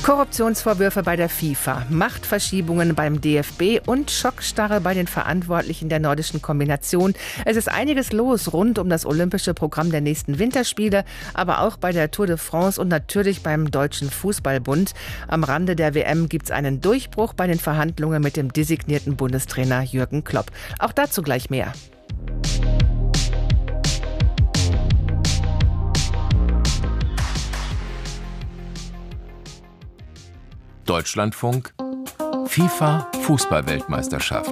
Korruptionsvorwürfe bei der FIFA, Machtverschiebungen beim DFB und Schockstarre bei den Verantwortlichen der nordischen Kombination. Es ist einiges los rund um das olympische Programm der nächsten Winterspiele, aber auch bei der Tour de France und natürlich beim Deutschen Fußballbund. Am Rande der WM gibt es einen Durchbruch bei den Verhandlungen mit dem designierten Bundestrainer Jürgen Klopp. Auch dazu gleich mehr. Deutschlandfunk FIFA Fußball-Weltmeisterschaft.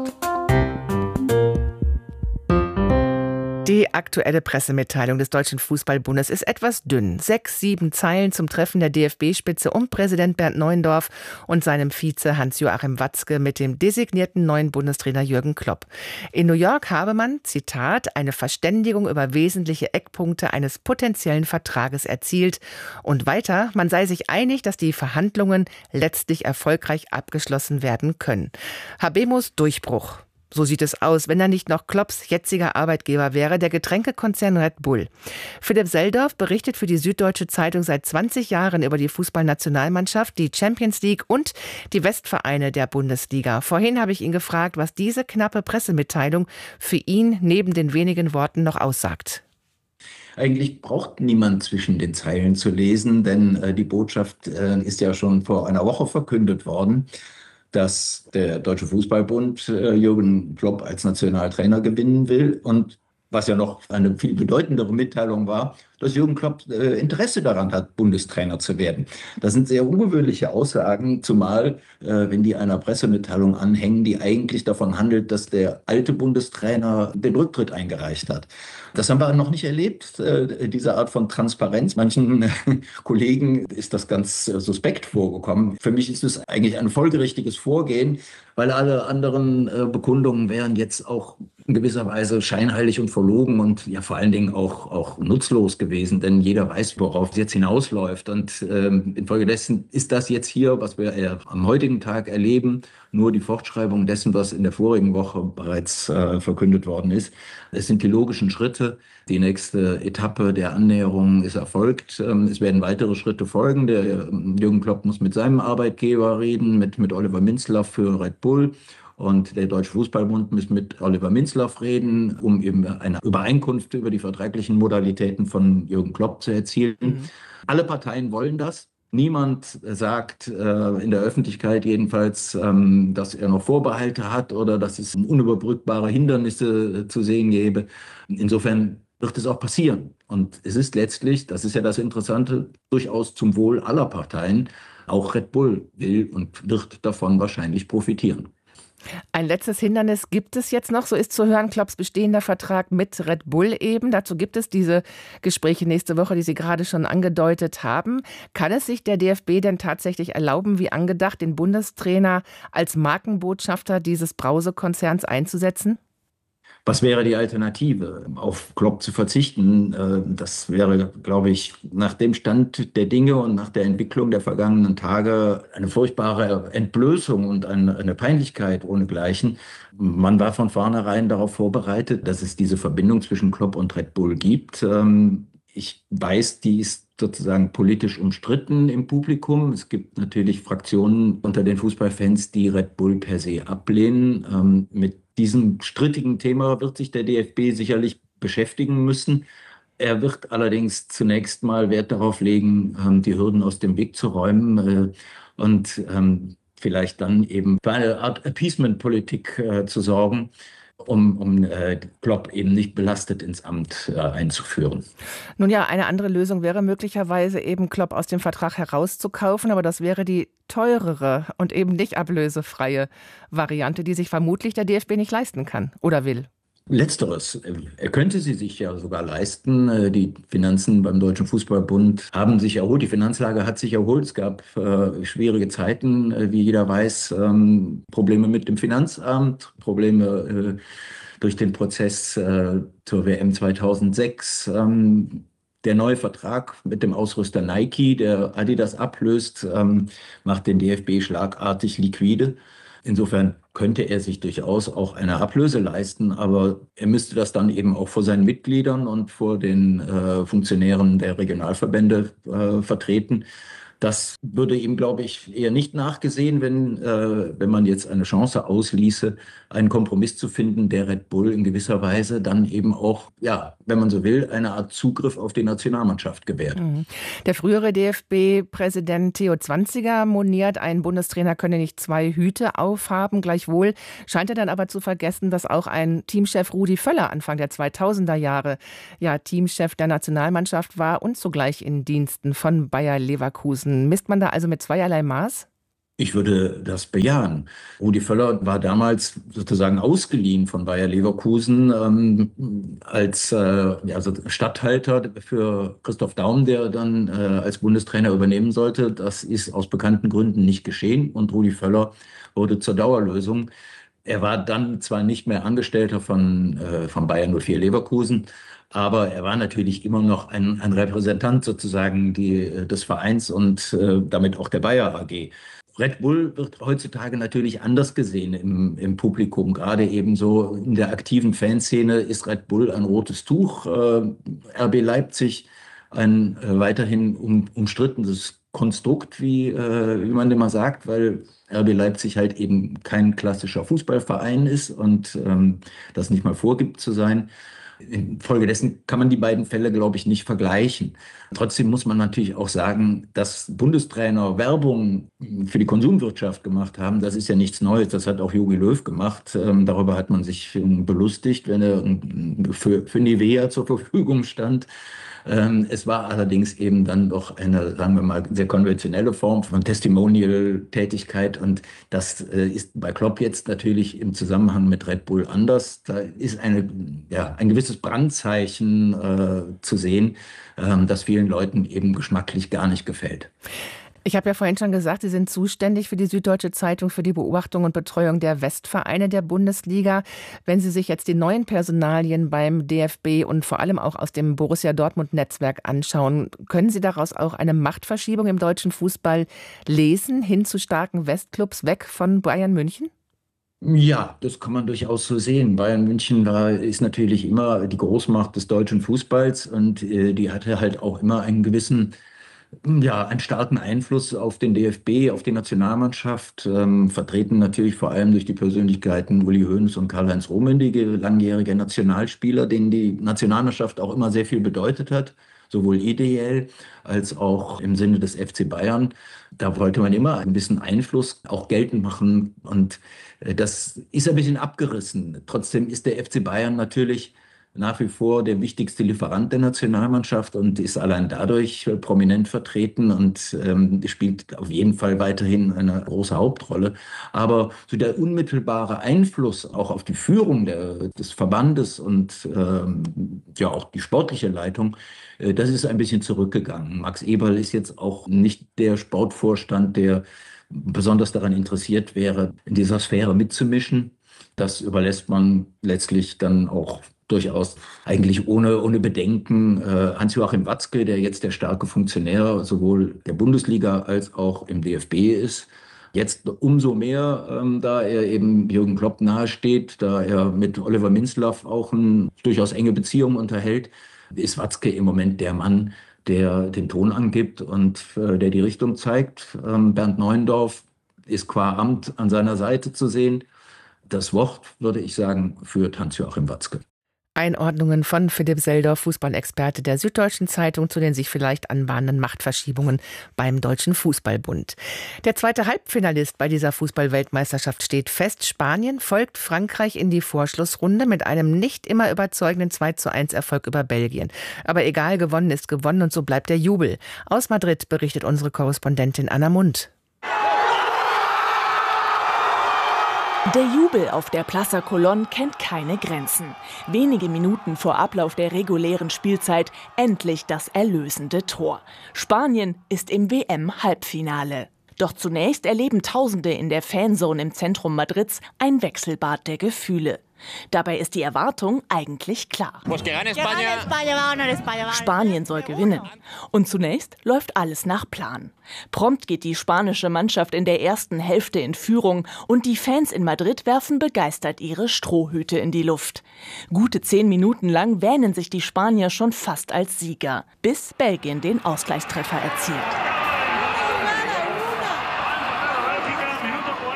Die aktuelle Pressemitteilung des Deutschen Fußballbundes ist etwas dünn. 6, 7 Zeilen zum Treffen der DFB-Spitze um Präsident Bernd Neuendorf und seinem Vize Hans-Joachim Watzke mit dem designierten neuen Bundestrainer Jürgen Klopp. In New York habe man, Zitat, eine Verständigung über wesentliche Eckpunkte eines potenziellen Vertrages erzielt. Und weiter, man sei sich einig, dass die Verhandlungen letztlich erfolgreich abgeschlossen werden können. Habemos Durchbruch. So sieht es aus, wenn er nicht noch Klopps jetziger Arbeitgeber wäre, der Getränkekonzern Red Bull. Philipp Seldorf berichtet für die Süddeutsche Zeitung seit 20 Jahren über die Fußballnationalmannschaft, die Champions League und die Westvereine der Bundesliga. Vorhin habe ich ihn gefragt, was diese knappe Pressemitteilung für ihn neben den wenigen Worten noch aussagt. Eigentlich braucht niemand zwischen den Zeilen zu lesen, denn die Botschaft ist ja schon vor einer Woche verkündet worden, dass der Deutsche Fußballbund Jürgen Klopp als Nationaltrainer gewinnen will. Und was ja noch eine viel bedeutendere Mitteilung war, dass Jürgen Klopp Interesse daran hat, Bundestrainer zu werden. Das sind sehr ungewöhnliche Aussagen, zumal wenn die einer Pressemitteilung anhängen, die eigentlich davon handelt, dass der alte Bundestrainer den Rücktritt eingereicht hat. Das haben wir noch nicht erlebt, diese Art von Transparenz. Manchen Kollegen ist das ganz suspekt vorgekommen. Für mich ist es eigentlich ein folgerichtiges Vorgehen, weil alle anderen Bekundungen wären jetzt auch in gewisser Weise scheinheilig und verlogen und ja vor allen Dingen auch nutzlos gewesen, denn jeder weiß, worauf es jetzt hinausläuft. Und infolgedessen ist das jetzt hier, was wir am heutigen Tag erleben, nur die Fortschreibung dessen, was in der vorigen Woche bereits verkündet worden ist. Es sind die logischen Schritte. Die nächste Etappe der Annäherung ist erfolgt. Es werden weitere Schritte folgen. Der Jürgen Klopp muss mit seinem Arbeitgeber reden, mit Oliver Minzlaff für Red Bull. Und der Deutsche Fußballbund muss mit Oliver Minzlaff reden, um eben eine Übereinkunft über die vertraglichen Modalitäten von Jürgen Klopp zu erzielen. Alle Parteien wollen das. Niemand sagt in der Öffentlichkeit jedenfalls, dass er noch Vorbehalte hat oder dass es unüberbrückbare Hindernisse zu sehen gäbe. Insofern wird es auch passieren. Und es ist letztlich, das ist ja das Interessante, durchaus zum Wohl aller Parteien. Auch Red Bull will und wird davon wahrscheinlich profitieren. Ein letztes Hindernis gibt es jetzt noch, so ist zu hören, Klopps bestehender Vertrag mit Red Bull eben. Dazu gibt es diese Gespräche nächste Woche, die Sie gerade schon angedeutet haben. Kann es sich der DFB denn tatsächlich erlauben, wie angedacht, den Bundestrainer als Markenbotschafter dieses Brausekonzerns einzusetzen? Was wäre die Alternative? Auf Klopp zu verzichten, das wäre, glaube ich, nach dem Stand der Dinge und nach der Entwicklung der vergangenen Tage eine furchtbare Entblößung und eine Peinlichkeit ohnegleichen. Man war von vornherein darauf vorbereitet, dass es diese Verbindung zwischen Klopp und Red Bull gibt. Ich weiß, die ist sozusagen politisch umstritten im Publikum. Es gibt natürlich Fraktionen unter den Fußballfans, die Red Bull per se ablehnen. Mit diesem strittigen Thema wird sich der DFB sicherlich beschäftigen müssen. Er wird allerdings zunächst mal Wert darauf legen, die Hürden aus dem Weg zu räumen und vielleicht dann eben für eine Art Appeasement-Politik zu sorgen, um Klopp eben nicht belastet ins Amt einzuführen. Nun ja, eine andere Lösung wäre möglicherweise eben Klopp aus dem Vertrag herauszukaufen, aber das wäre die teurere und eben nicht ablösefreie Variante, die sich vermutlich der DFB nicht leisten kann oder will. Letzteres. Er könnte sie sich ja sogar leisten. Die Finanzen beim Deutschen Fußballbund haben sich erholt. Die Finanzlage hat sich erholt. Es gab schwierige Zeiten, wie jeder weiß, Probleme mit dem Finanzamt, Probleme durch den Prozess zur WM 2006. Der neue Vertrag mit dem Ausrüster Nike, der Adidas ablöst, macht den DFB schlagartig liquide. Insofern könnte er sich durchaus auch eine Ablöse leisten, aber er müsste das dann eben auch vor seinen Mitgliedern und vor den Funktionären der Regionalverbände vertreten. Das würde ihm, glaube ich, eher nicht nachgesehen, wenn man jetzt eine Chance ausließe, einen Kompromiss zu finden, der Red Bull in gewisser Weise dann eben auch, ja, wenn man so will, eine Art Zugriff auf die Nationalmannschaft gewährt. Der frühere DFB-Präsident Theo Zwanziger moniert, ein Bundestrainer könne nicht zwei Hüte aufhaben. Gleichwohl scheint er dann aber zu vergessen, dass auch ein Teamchef Rudi Völler Anfang der 2000er Jahre Teamchef der Nationalmannschaft war und zugleich in Diensten von Bayer Leverkusen. Misst man da also mit zweierlei Maß? Ich würde das bejahen. Rudi Völler war damals sozusagen ausgeliehen von Bayer Leverkusen als also Statthalter für Christoph Daum, der dann als Bundestrainer übernehmen sollte. Das ist aus bekannten Gründen nicht geschehen und Rudi Völler wurde zur Dauerlösung. Er war dann zwar nicht mehr Angestellter von Bayer 04 Leverkusen, aber er war natürlich immer noch ein Repräsentant sozusagen des Vereins und damit auch der Bayer AG. Red Bull wird heutzutage natürlich anders gesehen im Publikum. Gerade ebenso in der aktiven Fanszene ist Red Bull ein rotes Tuch. RB Leipzig ein weiterhin umstrittenes Konstrukt, wie man immer sagt, weil RB Leipzig halt eben kein klassischer Fußballverein ist und das nicht mal vorgibt zu sein. Infolgedessen kann man die beiden Fälle, glaube ich, nicht vergleichen. Trotzdem muss man natürlich auch sagen, dass Bundestrainer Werbung für die Konsumwirtschaft gemacht haben. Das ist ja nichts Neues. Das hat auch Jogi Löw gemacht. Darüber hat man sich belustigt, wenn er für Nivea zur Verfügung stand. Es war allerdings eben dann doch eine, sagen wir mal, sehr konventionelle Form von Testimonial-Tätigkeit und das ist bei Klopp jetzt natürlich im Zusammenhang mit Red Bull anders. Da ist ein gewisses Brandzeichen zu sehen, das vielen Leuten eben geschmacklich gar nicht gefällt. Ich habe ja vorhin schon gesagt, Sie sind zuständig für die Süddeutsche Zeitung, für die Beobachtung und Betreuung der Westvereine der Bundesliga. Wenn Sie sich jetzt die neuen Personalien beim DFB und vor allem auch aus dem Borussia Dortmund-Netzwerk anschauen, können Sie daraus auch eine Machtverschiebung im deutschen Fußball lesen, hin zu starken Westclubs, weg von Bayern München? Ja, das kann man durchaus so sehen. Bayern München ist natürlich immer die Großmacht des deutschen Fußballs und die hatte halt auch immer einen gewissen einen starken Einfluss auf den DFB, auf die Nationalmannschaft, vertreten natürlich vor allem durch die Persönlichkeiten Uli Hoeneß und Karl-Heinz Rummenigge, langjährige Nationalspieler, denen die Nationalmannschaft auch immer sehr viel bedeutet hat, sowohl ideell als auch im Sinne des FC Bayern. Da wollte man immer ein bisschen Einfluss auch geltend machen und das ist ein bisschen abgerissen. Trotzdem ist der FC Bayern natürlich nach wie vor der wichtigste Lieferant der Nationalmannschaft und ist allein dadurch prominent vertreten und spielt auf jeden Fall weiterhin eine große Hauptrolle. Aber so der unmittelbare Einfluss auch auf die Führung des Verbandes und auch die sportliche Leitung, das ist ein bisschen zurückgegangen. Max Eberl ist jetzt auch nicht der Sportvorstand, der besonders daran interessiert wäre, in dieser Sphäre mitzumischen. Das überlässt man letztlich dann auch durchaus eigentlich ohne Bedenken Hans-Joachim Watzke, der jetzt der starke Funktionär sowohl der Bundesliga als auch im DFB ist. Jetzt umso mehr, da er eben Jürgen Klopp nahesteht, da er mit Oliver Minzlaff auch eine durchaus enge Beziehung unterhält, ist Watzke im Moment der Mann, der den Ton angibt und der die Richtung zeigt. Bernd Neuendorf ist qua Amt an seiner Seite zu sehen. Das Wort, würde ich sagen, führt Hans-Joachim Watzke. Einordnungen von Philipp Seldorf, Fußballexperte der Süddeutschen Zeitung, zu den sich vielleicht anbahnenden Machtverschiebungen beim Deutschen Fußballbund. Der zweite Halbfinalist bei dieser Fußball-Weltmeisterschaft steht fest. Spanien folgt Frankreich in die Vorschlussrunde mit einem nicht immer überzeugenden 2:1 Erfolg über Belgien. Aber egal, gewonnen ist gewonnen und so bleibt der Jubel. Aus Madrid berichtet unsere Korrespondentin Anna Mundt. Der Jubel auf der Plaza Colón kennt keine Grenzen. Wenige Minuten vor Ablauf der regulären Spielzeit endlich das erlösende Tor. Spanien ist im WM-Halbfinale. Doch zunächst erleben Tausende in der Fanzone im Zentrum Madrids ein Wechselbad der Gefühle. Dabei ist die Erwartung eigentlich klar. Spanien soll gewinnen. Und zunächst läuft alles nach Plan. Prompt geht die spanische Mannschaft in der ersten Hälfte in Führung und die Fans in Madrid werfen begeistert ihre Strohhüte in die Luft. Gute 10 Minuten lang wähnen sich die Spanier schon fast als Sieger, bis Belgien den Ausgleichstreffer erzielt.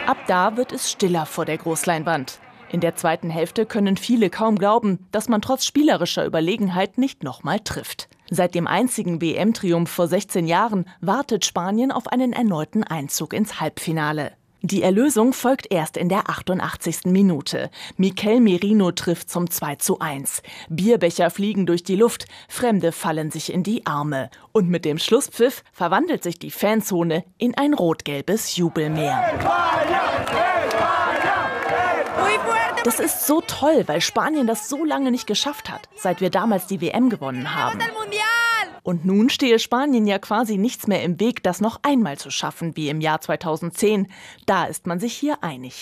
Ab da wird es stiller vor der Großleinwand. In der zweiten Hälfte können viele kaum glauben, dass man trotz spielerischer Überlegenheit nicht nochmal trifft. Seit dem einzigen WM-Triumph vor 16 Jahren wartet Spanien auf einen erneuten Einzug ins Halbfinale. Die Erlösung folgt erst in der 88. Minute. Mikel Merino trifft zum 2:1. Bierbecher fliegen durch die Luft, Fremde fallen sich in die Arme. Und mit dem Schlusspfiff verwandelt sich die Fanzone in ein rot-gelbes Jubelmeer. Das ist so toll, weil Spanien das so lange nicht geschafft hat, seit wir damals die WM gewonnen haben. Und nun stehe Spanien ja quasi nichts mehr im Weg, das noch einmal zu schaffen, wie im Jahr 2010. Da ist man sich hier einig.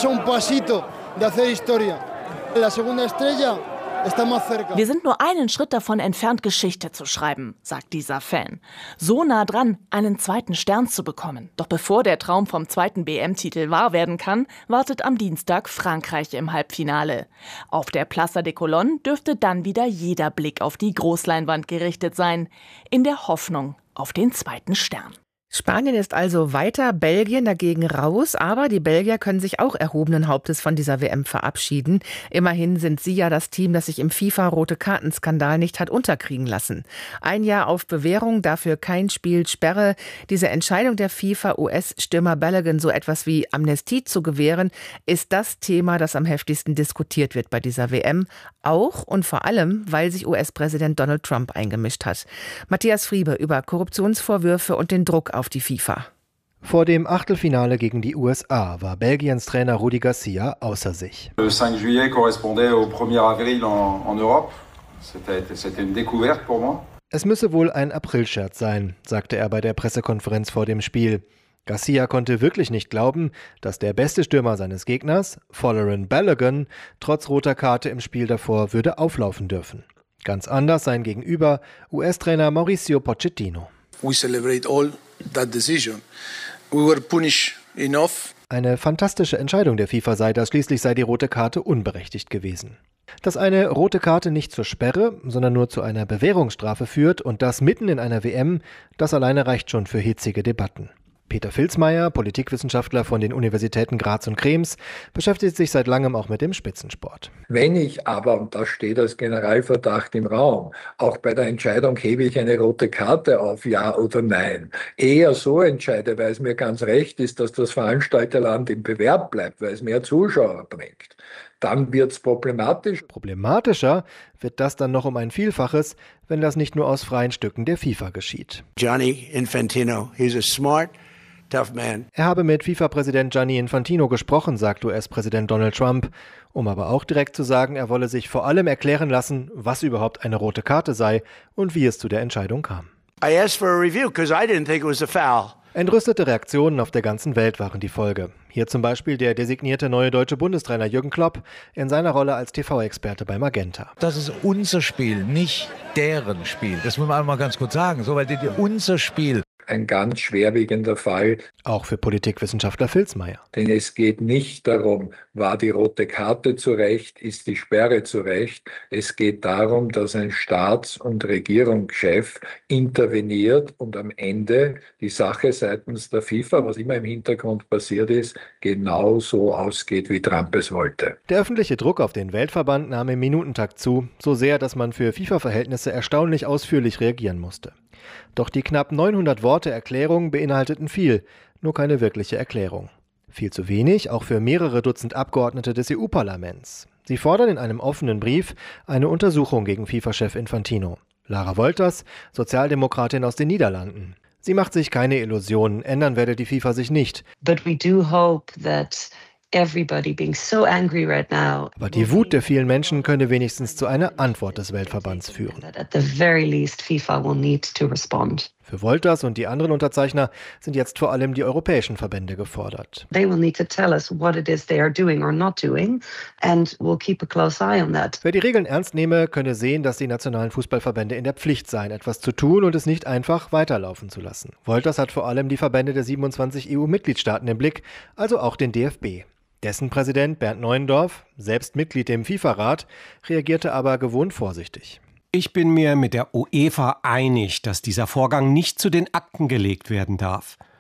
Wir sind nur einen Schritt davon entfernt, Geschichte zu schreiben, sagt dieser Fan. So nah dran, einen zweiten Stern zu bekommen. Doch bevor der Traum vom zweiten WM-Titel wahr werden kann, wartet am Dienstag Frankreich im Halbfinale. Auf der Plaza de Colón dürfte dann wieder jeder Blick auf die Großleinwand gerichtet sein, in der Hoffnung auf den zweiten Stern. Spanien ist also weiter, Belgien dagegen raus, aber die Belgier können sich auch erhobenen Hauptes von dieser WM verabschieden. Immerhin sind sie ja das Team, das sich im FIFA-Rote-Karten-Skandal nicht hat unterkriegen lassen. Ein Jahr auf Bewährung, dafür kein Spiel, Sperre. Diese Entscheidung der FIFA, US-Stürmer Balogun so etwas wie Amnestie zu gewähren, ist das Thema, das am heftigsten diskutiert wird bei dieser WM. Auch und vor allem, weil sich US-Präsident Donald Trump eingemischt hat. Matthias Friebe über Korruptionsvorwürfe und den Druck auf die FIFA. Vor dem Achtelfinale gegen die USA war Belgiens Trainer Rudi Garcia außer sich. Le 5 juillet correspondait au 1er avril en Europe. C'était une découverte pour moi. Es müsse wohl ein Aprilscherz sein, sagte er bei der Pressekonferenz vor dem Spiel. Garcia konnte wirklich nicht glauben, dass der beste Stürmer seines Gegners, Folarin Balogun, trotz roter Karte im Spiel davor würde auflaufen dürfen. Ganz anders sein Gegenüber, US-Trainer Mauricio Pochettino. We celebrate all that decision. We were punished enough. Eine fantastische Entscheidung der FIFA sei das, schließlich sei die rote Karte unberechtigt gewesen. Dass eine rote Karte nicht zur Sperre, sondern nur zu einer Bewährungsstrafe führt und das mitten in einer WM, das alleine reicht schon für hitzige Debatten. Peter Filzmeier, Politikwissenschaftler von den Universitäten Graz und Krems, beschäftigt sich seit langem auch mit dem Spitzensport. Wenn ich aber, und das steht als Generalverdacht im Raum, auch bei der Entscheidung, hebe ich eine rote Karte auf, ja oder nein, eher so entscheide, weil es mir ganz recht ist, dass das Veranstalterland im Bewerb bleibt, weil es mehr Zuschauer bringt, dann wird es problematisch. Problematischer wird das dann noch um ein Vielfaches, wenn das nicht nur aus freien Stücken der FIFA geschieht. Gianni Infantino, he's a smart, tough man. Er habe mit FIFA-Präsident Gianni Infantino gesprochen, sagt US-Präsident Donald Trump, um aber auch direkt zu sagen, er wolle sich vor allem erklären lassen, was überhaupt eine rote Karte sei und wie es zu der Entscheidung kam. I asked for a review because I didn't think it was a foul. Entrüstete Reaktionen auf der ganzen Welt waren die Folge. Hier zum Beispiel der designierte neue deutsche Bundestrainer Jürgen Klopp in seiner Rolle als TV-Experte bei Magenta. Das ist unser Spiel, nicht deren Spiel. Das muss man einmal ganz kurz sagen. So, weil unser Spiel. Ein ganz schwerwiegender Fall. Auch für Politikwissenschaftler Filzmeier. Denn es geht nicht darum, war die rote Karte zu Recht, ist die Sperre zu Recht. Es geht darum, dass ein Staats- und Regierungschef interveniert und am Ende die Sache seitens der FIFA, was immer im Hintergrund passiert ist, genau so ausgeht, wie Trump es wollte. Der öffentliche Druck auf den Weltverband nahm im Minutentakt zu, so sehr, dass man für FIFA-Verhältnisse erstaunlich ausführlich reagieren musste. Doch die knapp 900 Worte Erklärung beinhalteten viel, nur keine wirkliche Erklärung. Viel zu wenig, auch für mehrere Dutzend Abgeordnete des EU-Parlaments. Sie fordern in einem offenen Brief eine Untersuchung gegen FIFA-Chef Infantino. Lara Wolters, Sozialdemokratin aus den Niederlanden. Sie macht sich keine Illusionen, ändern werde die FIFA sich nicht. But we do hope that everybody being so angry right now. Aber die Wut der vielen Menschen könne wenigstens zu einer Antwort des Weltverbands führen. At the very least, FIFA will need to respond. Für Wolters und die anderen Unterzeichner sind jetzt vor allem die europäischen Verbände gefordert. They will need to tell us what it is they are doing or not doing, and we'll keep a close eye on that. Wer die Regeln ernst nehme, könne sehen, dass die nationalen Fußballverbände in der Pflicht seien, etwas zu tun und es nicht einfach weiterlaufen zu lassen. Wolters hat vor allem die Verbände der 27 EU-Mitgliedstaaten im Blick, also auch den DFB. Dessen Präsident Bernd Neuendorf, selbst Mitglied im FIFA-Rat, reagierte aber gewohnt vorsichtig. Ich bin mir mit der UEFA einig, dass dieser Vorgang nicht zu den Akten gelegt werden darf.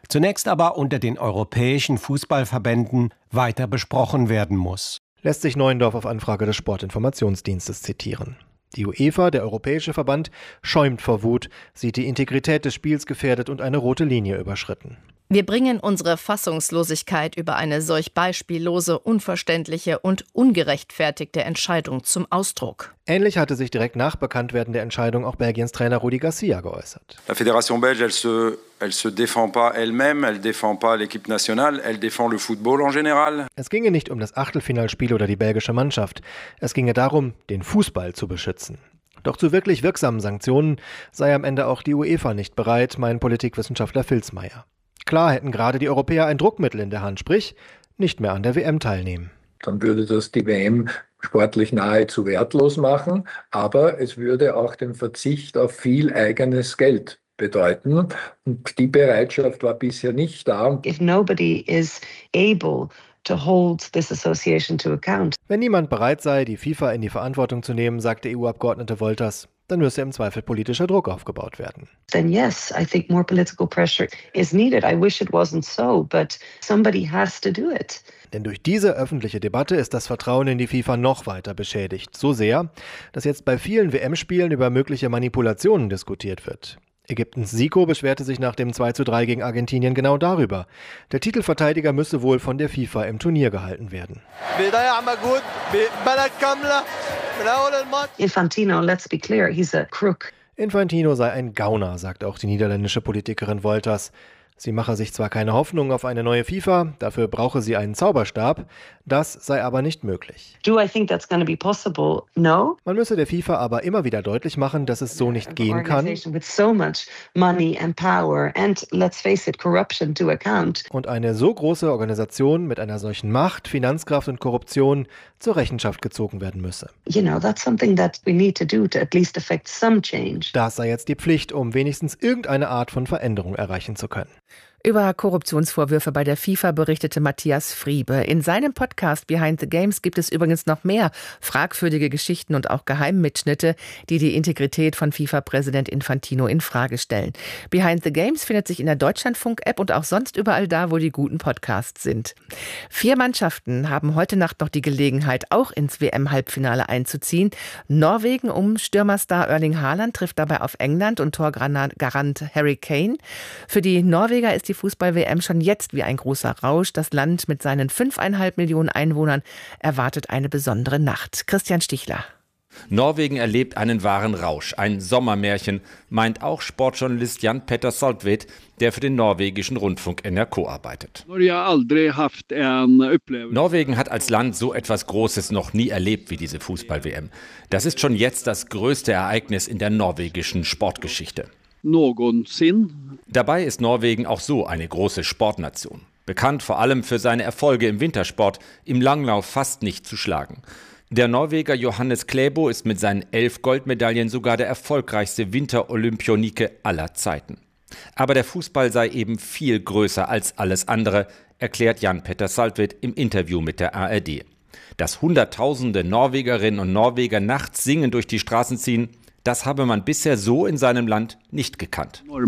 zunächst aber unter den europäischen Fußballverbänden weiter besprochen werden muss. Lässt sich Neuendorf auf Anfrage des Sportinformationsdienstes zitieren. Die UEFA, der europäische Verband, schäumt vor Wut, sieht die Integrität des Spiels gefährdet und eine rote Linie überschritten. Wir bringen unsere Fassungslosigkeit über eine solch beispiellose, unverständliche und ungerechtfertigte Entscheidung zum Ausdruck. Ähnlich hatte sich direkt nach Bekanntwerden der Entscheidung auch Belgiens Trainer Rudi Garcia geäußert. La Fédération belge, elle se défend pas elle-même, elle défend pas l'équipe nationale, elle défend le football en général. Es ginge nicht um das Achtelfinalspiel oder die belgische Mannschaft. Es ginge darum, den Fußball zu beschützen. Doch zu wirklich wirksamen Sanktionen sei am Ende auch die UEFA nicht bereit, meint Politikwissenschaftler Vilsmeier. Klar hätten gerade die Europäer ein Druckmittel in der Hand, sprich, nicht mehr an der WM teilnehmen. Dann würde das die WM sportlich nahezu wertlos machen, aber es würde auch den Verzicht auf viel eigenes Geld bedeuten. Und die Bereitschaft war bisher nicht da. If nobody is able to hold this association to account. Wenn niemand bereit sei, die FIFA in die Verantwortung zu nehmen, sagte EU-Abgeordnete Wolters, dann müsse im Zweifel politischer Druck aufgebaut werden. Then yes, I think more political pressure is needed. I wish it wasn't so, but somebody has to do it. Denn durch diese öffentliche Debatte ist das Vertrauen in die FIFA noch weiter beschädigt. So sehr, dass jetzt bei vielen WM-Spielen über mögliche Manipulationen diskutiert wird. Ägyptens Zico beschwerte sich nach dem 2:3 gegen Argentinien genau darüber. Der Titelverteidiger müsse wohl von der FIFA im Turnier gehalten werden. Infantino, let's be clear, he's a crook. Infantino sei ein Gauner, sagt auch die niederländische Politikerin Wolters. Sie mache sich zwar keine Hoffnung auf eine neue FIFA, dafür brauche sie einen Zauberstab, das sei aber nicht möglich. Do I think that's going to be possible? No. Man müsse der FIFA aber immer wieder deutlich machen, dass es so nicht gehen kann. With so much money and power and, let's face it, corruption to account. Und eine so große Organisation mit einer solchen Macht, Finanzkraft und Korruption zur Rechenschaft gezogen werden müsse. You know, that's something that we need to do to at least affect some change. Das sei jetzt die Pflicht, um wenigstens irgendeine Art von Veränderung erreichen zu können. Über Korruptionsvorwürfe bei der FIFA berichtete Matthias Friebe. In seinem Podcast Behind the Games gibt es übrigens noch mehr fragwürdige Geschichten und auch Geheimmitschnitte, die die Integrität von FIFA-Präsident Infantino in Frage stellen. Behind the Games findet sich in der Deutschlandfunk-App und auch sonst überall da, wo die guten Podcasts sind. 4 Mannschaften haben heute Nacht noch die Gelegenheit, auch ins WM-Halbfinale einzuziehen. Norwegen um Stürmerstar Erling Haaland trifft dabei auf England und Torgarant Harry Kane. Für die Norweger ist die Fußball-WM schon jetzt wie ein großer Rausch. Das Land mit seinen 5,5 Millionen Einwohnern erwartet eine besondere Nacht. Christian Stichler. Norwegen erlebt einen wahren Rausch, ein Sommermärchen, meint auch Sportjournalist Jan Petter Saltvedt, der für den norwegischen Rundfunk NRK arbeitet. Norwegen hat als Land so etwas Großes noch nie erlebt wie diese Fußball-WM. Das ist schon jetzt das größte Ereignis in der norwegischen Sportgeschichte. Dabei ist Norwegen auch so eine große Sportnation. Bekannt vor allem für seine Erfolge im Wintersport, im Langlauf fast nicht zu schlagen. Der Norweger Johannes Klæbo ist mit seinen 11 Goldmedaillen sogar der erfolgreichste Winterolympionike aller Zeiten. Aber der Fußball sei eben viel größer als alles andere, erklärt Jan Petter Saltvedt im Interview mit der ARD. Dass Hunderttausende Norwegerinnen und Norweger nachts singend durch die Straßen ziehen, das habe man bisher so in seinem Land nicht gekannt. So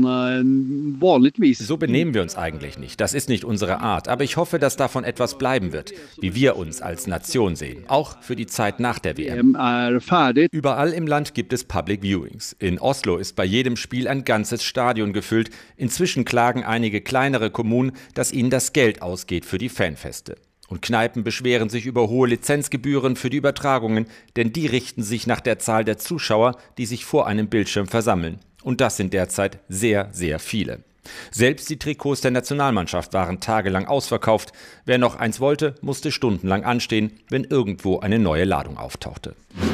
benehmen wir uns eigentlich nicht. Das ist nicht unsere Art. Aber ich hoffe, dass davon etwas bleiben wird, wie wir uns als Nation sehen. Auch für die Zeit nach der WM. Überall im Land gibt es Public Viewings. In Oslo ist bei jedem Spiel ein ganzes Stadion gefüllt. Inzwischen klagen einige kleinere Kommunen, dass ihnen das Geld ausgeht für die Fanfeste. Und Kneipen beschweren sich über hohe Lizenzgebühren für die Übertragungen, denn die richten sich nach der Zahl der Zuschauer, die sich vor einem Bildschirm versammeln. Und das sind derzeit sehr, sehr viele. Selbst die Trikots der Nationalmannschaft waren tagelang ausverkauft. Wer noch eins wollte, musste stundenlang anstehen, wenn irgendwo eine neue Ladung auftauchte.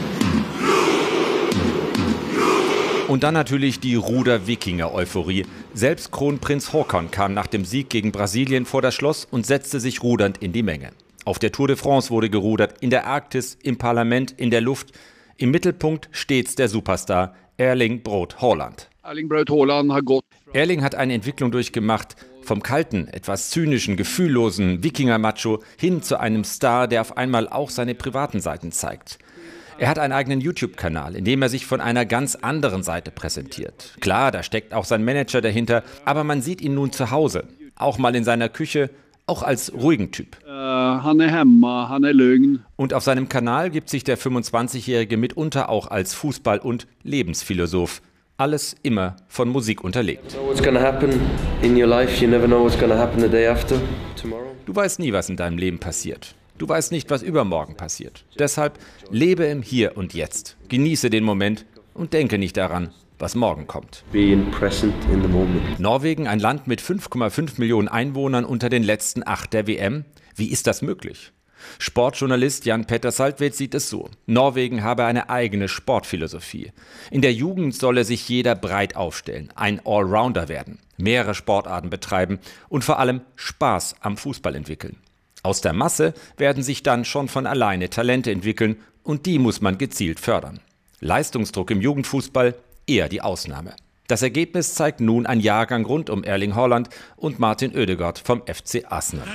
Und dann natürlich die Ruder-Wikinger-Euphorie. Selbst Kronprinz Haakon kam nach dem Sieg gegen Brasilien vor das Schloss und setzte sich rudernd in die Menge. Auf der Tour de France wurde gerudert, in der Arktis, im Parlament, in der Luft. Im Mittelpunkt stets der Superstar Erling Braut Haaland. Erling hat eine Entwicklung durchgemacht, vom kalten, etwas zynischen, gefühllosen Wikinger-Macho hin zu einem Star, der auf einmal auch seine privaten Seiten zeigt. Er hat einen eigenen YouTube-Kanal, in dem er sich von einer ganz anderen Seite präsentiert. Klar, da steckt auch sein Manager dahinter, aber man sieht ihn nun zu Hause, auch mal in seiner Küche, auch als ruhigen Typ. Und auf seinem Kanal gibt sich der 25-Jährige mitunter auch als Fußball- und Lebensphilosoph. Alles immer von Musik unterlegt. Du weißt nie, was in deinem Leben passiert. Du weißt nicht, was übermorgen passiert. Deshalb lebe im Hier und Jetzt. Genieße den Moment und denke nicht daran, was morgen kommt. Norwegen, ein Land mit 5,5 Millionen Einwohnern unter den letzten 8 der WM. Wie ist das möglich? Sportjournalist Jan Petter Saltvedt sieht es so. Norwegen habe eine eigene Sportphilosophie. In der Jugend solle sich jeder breit aufstellen, ein Allrounder werden, mehrere Sportarten betreiben und vor allem Spaß am Fußball entwickeln. Aus der Masse werden sich dann schon von alleine Talente entwickeln und die muss man gezielt fördern. Leistungsdruck im Jugendfußball eher die Ausnahme. Das Ergebnis zeigt nun ein Jahrgang rund um Erling Haaland und Martin Ødegaard vom FC Arsenal.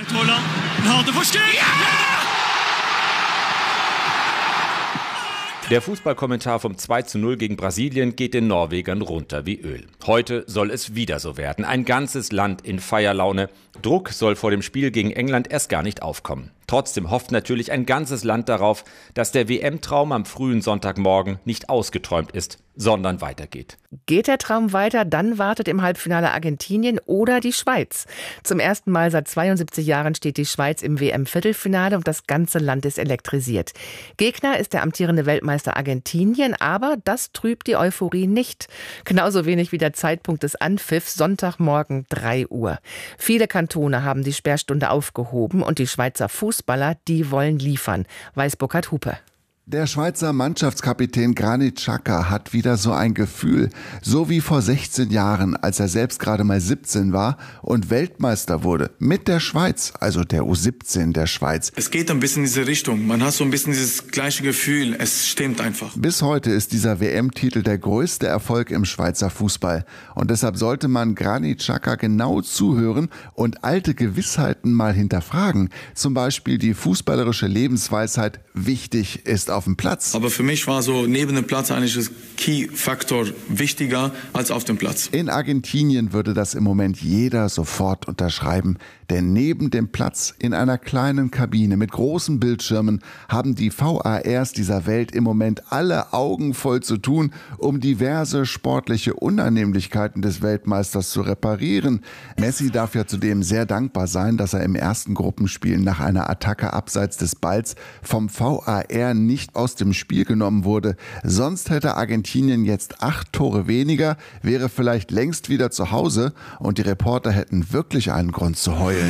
Der Fußballkommentar vom 2:0 gegen Brasilien geht den Norwegern runter wie Öl. Heute soll es wieder so werden. Ein ganzes Land in Feierlaune. Druck soll vor dem Spiel gegen England erst gar nicht aufkommen. Trotzdem hofft natürlich ein ganzes Land darauf, dass der WM-Traum am frühen Sonntagmorgen nicht ausgeträumt ist, sondern weitergeht. Geht der Traum weiter, dann wartet im Halbfinale Argentinien oder die Schweiz. Zum ersten Mal seit 72 Jahren steht die Schweiz im WM-Viertelfinale und das ganze Land ist elektrisiert. Gegner ist der amtierende Weltmeister Argentinien, aber das trübt die Euphorie nicht. Genauso wenig wie der Zeitpunkt des Anpfiffs, Sonntagmorgen 3 Uhr. Viele Kantone haben die Sperrstunde aufgehoben und die Schweizer Fußballer, die wollen liefern, weiß Burkhard Hupe. Der Schweizer Mannschaftskapitän Granit Xhaka hat wieder so ein Gefühl, so wie vor 16 Jahren, als er selbst gerade mal 17 war und Weltmeister wurde. Mit der Schweiz, also der U17 der Schweiz. Es geht ein bisschen in diese Richtung. Man hat so ein bisschen dieses gleiche Gefühl. Es stimmt einfach. Bis heute ist dieser WM-Titel der größte Erfolg im Schweizer Fußball. Und deshalb sollte man Granit Xhaka genau zuhören und alte Gewissheiten mal hinterfragen. Zum Beispiel die fußballerische Lebensweisheit, wichtig ist auf dem Platz. Aber für mich war so neben dem Platz eigentlich das Key-Faktor wichtiger als auf dem Platz. In Argentinien würde das im Moment jeder sofort unterschreiben. Denn neben dem Platz in einer kleinen Kabine mit großen Bildschirmen haben die VARs dieser Welt im Moment alle Augen voll zu tun, um diverse sportliche Unannehmlichkeiten des Weltmeisters zu reparieren. Messi darf ja zudem sehr dankbar sein, dass er im ersten Gruppenspiel nach einer Attacke abseits des Balls vom VAR nicht aus dem Spiel genommen wurde. Sonst hätte Argentinien jetzt 8 Tore weniger, wäre vielleicht längst wieder zu Hause und die Reporter hätten wirklich einen Grund zu heulen.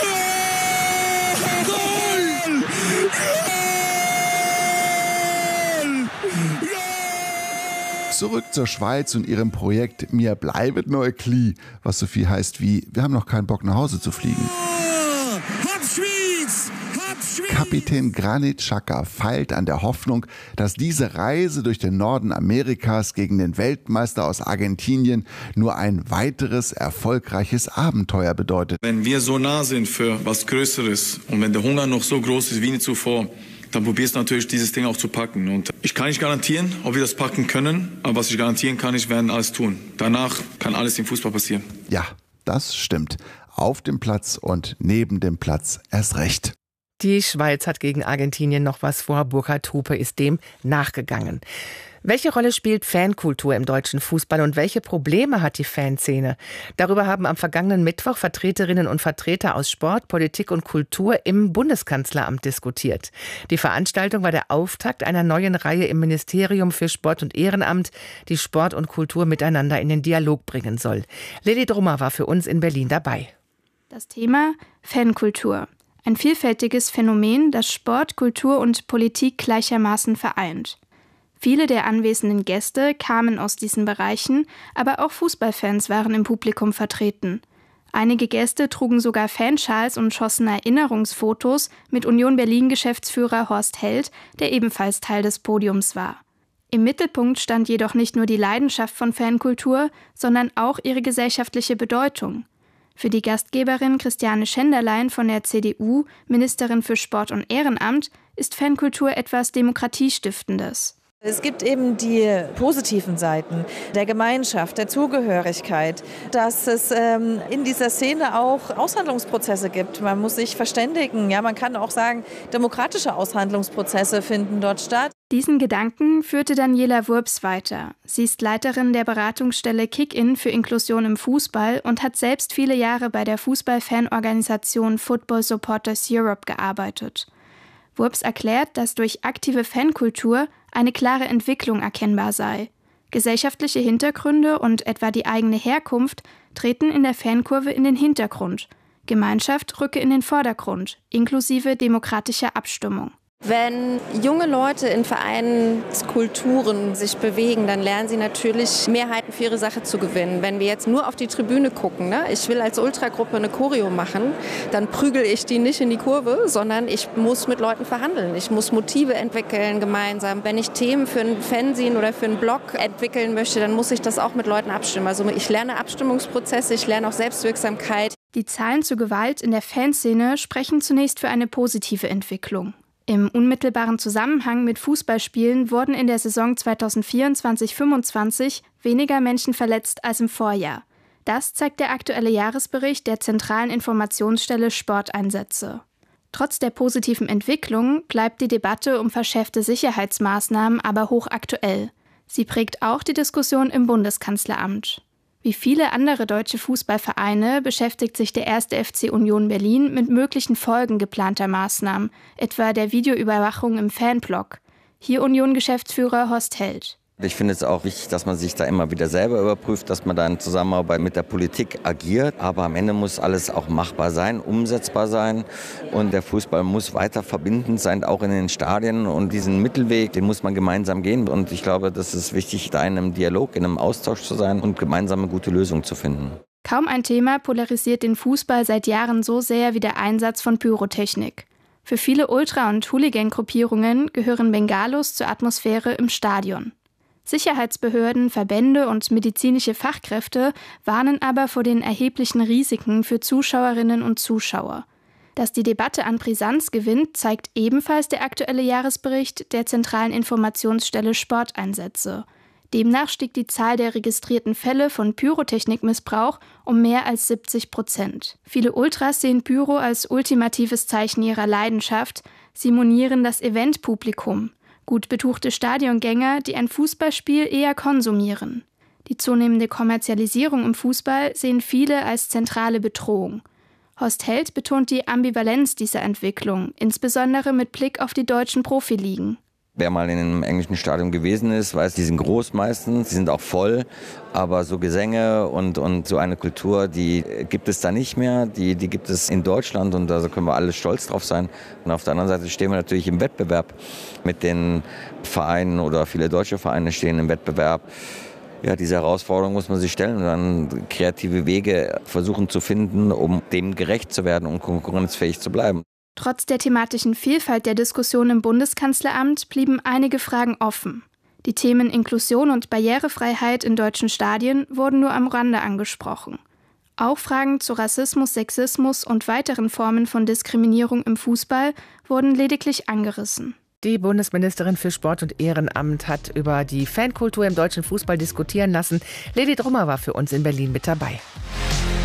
Zurück zur Schweiz und ihrem Projekt Mir bleibet neue Kli, was so viel heißt wie, wir haben noch keinen Bock nach Hause zu fliegen. Kapitän Granit Xhaka feilt an der Hoffnung, dass diese Reise durch den Norden Amerikas gegen den Weltmeister aus Argentinien nur ein weiteres erfolgreiches Abenteuer bedeutet. Wenn wir so nah sind für was Größeres und wenn der Hunger noch so groß ist wie nie zuvor, dann probierst du natürlich dieses Ding auch zu packen. Und ich kann nicht garantieren, ob wir das packen können, aber was ich garantieren kann, wir werden alles tun. Danach kann alles im Fußball passieren. Ja, das stimmt. Auf dem Platz und neben dem Platz erst recht. Die Schweiz hat gegen Argentinien noch was vor. Burkhard Hupe ist dem nachgegangen. Welche Rolle spielt Fankultur im deutschen Fußball und welche Probleme hat die Fanszene? Darüber haben am vergangenen Mittwoch Vertreterinnen und Vertreter aus Sport, Politik und Kultur im Bundeskanzleramt diskutiert. Die Veranstaltung war der Auftakt einer neuen Reihe im Ministerium für Sport und Ehrenamt, die Sport und Kultur miteinander in den Dialog bringen soll. Lili Drummer war für uns in Berlin dabei. Das Thema Fankultur. Ein vielfältiges Phänomen, das Sport, Kultur und Politik gleichermaßen vereint. Viele der anwesenden Gäste kamen aus diesen Bereichen, aber auch Fußballfans waren im Publikum vertreten. Einige Gäste trugen sogar Fanschals und schossen Erinnerungsfotos mit Union Berlin-Geschäftsführer Horst Held, der ebenfalls Teil des Podiums war. Im Mittelpunkt stand jedoch nicht nur die Leidenschaft von Fankultur, sondern auch ihre gesellschaftliche Bedeutung. Für die Gastgeberin Christiane Schenderlein von der CDU, Ministerin für Sport und Ehrenamt, ist Fankultur etwas Demokratiestiftendes. Es gibt eben die positiven Seiten der Gemeinschaft, der Zugehörigkeit, dass es in dieser Szene auch Aushandlungsprozesse gibt. Man muss sich verständigen. Ja, man kann auch sagen, demokratische Aushandlungsprozesse finden dort statt. Diesen Gedanken führte Daniela Wurps weiter. Sie ist Leiterin der Beratungsstelle Kick-In für Inklusion im Fußball und hat selbst viele Jahre bei der Fußballfanorganisation Football Supporters Europe gearbeitet. Wurps erklärt, dass durch aktive Fankultur eine klare Entwicklung erkennbar sei. Gesellschaftliche Hintergründe und etwa die eigene Herkunft treten in der Fankurve in den Hintergrund. Gemeinschaft rücke in den Vordergrund, inklusive demokratischer Abstimmung. Wenn junge Leute in Vereinskulturen sich bewegen, dann lernen sie natürlich Mehrheiten für ihre Sache zu gewinnen. Wenn wir jetzt nur auf die Tribüne gucken, ne? Ich will als Ultragruppe eine Choreo machen, dann prügel ich die nicht in die Kurve, sondern ich muss mit Leuten verhandeln. Ich muss Motive entwickeln gemeinsam. Wenn ich Themen für ein Fanzine oder für einen Blog entwickeln möchte, dann muss ich das auch mit Leuten abstimmen. Also ich lerne Abstimmungsprozesse, ich lerne auch Selbstwirksamkeit. Die Zahlen zu Gewalt in der Fanszene sprechen zunächst für eine positive Entwicklung. Im unmittelbaren Zusammenhang mit Fußballspielen wurden in der Saison 2024/25 weniger Menschen verletzt als im Vorjahr. Das zeigt der aktuelle Jahresbericht der Zentralen Informationsstelle Sporteinsätze. Trotz der positiven Entwicklung bleibt die Debatte um verschärfte Sicherheitsmaßnahmen aber hochaktuell. Sie prägt auch die Diskussion im Bundeskanzleramt. Wie viele andere deutsche Fußballvereine beschäftigt sich der 1. FC Union Berlin mit möglichen Folgen geplanter Maßnahmen, etwa der Videoüberwachung im Fanblock. Hier Union-Geschäftsführer Horst Held. Ich finde es auch wichtig, dass man sich da immer wieder selber überprüft, dass man da in Zusammenarbeit mit der Politik agiert. Aber am Ende muss alles auch machbar sein, umsetzbar sein. Und der Fußball muss weiter verbindend sein, auch in den Stadien. Und diesen Mittelweg, den muss man gemeinsam gehen. Und ich glaube, das ist wichtig, da in einem Dialog, in einem Austausch zu sein und gemeinsam eine gute Lösung zu finden. Kaum ein Thema polarisiert den Fußball seit Jahren so sehr wie der Einsatz von Pyrotechnik. Für viele Ultra- und Hooligan-Gruppierungen gehören Bengalos zur Atmosphäre im Stadion. Sicherheitsbehörden, Verbände und medizinische Fachkräfte warnen aber vor den erheblichen Risiken für Zuschauerinnen und Zuschauer. Dass die Debatte an Brisanz gewinnt, zeigt ebenfalls der aktuelle Jahresbericht der Zentralen Informationsstelle Sporteinsätze. Demnach stieg die Zahl der registrierten Fälle von Pyrotechnikmissbrauch um mehr als 70%. Viele Ultras sehen Pyro als ultimatives Zeichen ihrer Leidenschaft. Sie monieren das Eventpublikum. Gut betuchte Stadiongänger, die ein Fußballspiel eher konsumieren. Die zunehmende Kommerzialisierung im Fußball sehen viele als zentrale Bedrohung. Horst Held betont die Ambivalenz dieser Entwicklung, insbesondere mit Blick auf die deutschen Profiligen. Wer mal in einem englischen Stadion gewesen ist, weiß, die sind groß meistens, die sind auch voll, aber so Gesänge und so eine Kultur, die gibt es da nicht mehr, die gibt es in Deutschland und da können wir alle stolz drauf sein. Und auf der anderen Seite stehen wir natürlich im Wettbewerb mit den Vereinen oder viele deutsche Vereine stehen im Wettbewerb. Ja, diese Herausforderung muss man sich stellen und dann kreative Wege versuchen zu finden, um dem gerecht zu werden und konkurrenzfähig zu bleiben. Trotz der thematischen Vielfalt der Diskussion im Bundeskanzleramt blieben einige Fragen offen. Die Themen Inklusion und Barrierefreiheit in deutschen Stadien wurden nur am Rande angesprochen. Auch Fragen zu Rassismus, Sexismus und weiteren Formen von Diskriminierung im Fußball wurden lediglich angerissen. Die Bundesministerin für Sport und Ehrenamt hat über die Fankultur im deutschen Fußball diskutieren lassen. Lady Drummer war für uns in Berlin mit dabei.